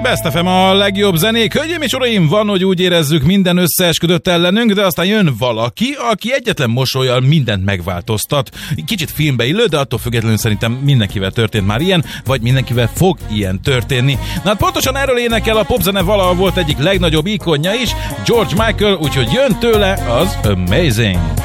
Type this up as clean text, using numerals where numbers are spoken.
Best FM a legjobb zenék. Hölgyeim és uraim, van, hogy úgy érezzük, minden összeesküdött ellenünk, de aztán jön valaki, aki egyetlen mosollyal mindent megváltoztat. Kicsit filmbe illő, de attól függetlenül szerintem mindenkivel történt már ilyen, vagy mindenkivel fog ilyen történni. Na hát pontosan erről énekel a popzene valaha volt egyik legnagyobb ikonja is, George Michael, úgyhogy jön tőle az Amazing.